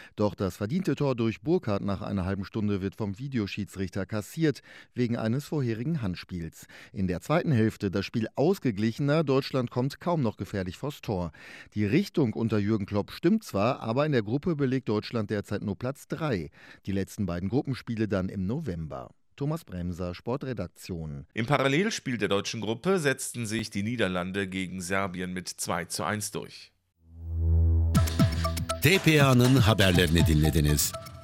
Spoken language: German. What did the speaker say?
Doch das verdiente Tor durch Burkhardt nach einer halben Stunde wird vom Videoschiedsrichter kassiert, wegen eines vorherigen Handspiels. In der zweiten Hälfte das Spiel ausgeglichener, Deutschland kommt kaum noch gefährlich vors Tor. Die Richtung unter Jürgen Klopp stimmt zwar, aber in der Gruppe belegt Deutschland derzeit nur Platz 3. Die letzten beiden Gruppenspiele dann im November. Thomas Bremser, Sportredaktion. Im Parallelspiel der deutschen Gruppe setzten sich die Niederlande gegen Serbien mit 2:1 durch. TPA'nın haberlerini dinlediniz.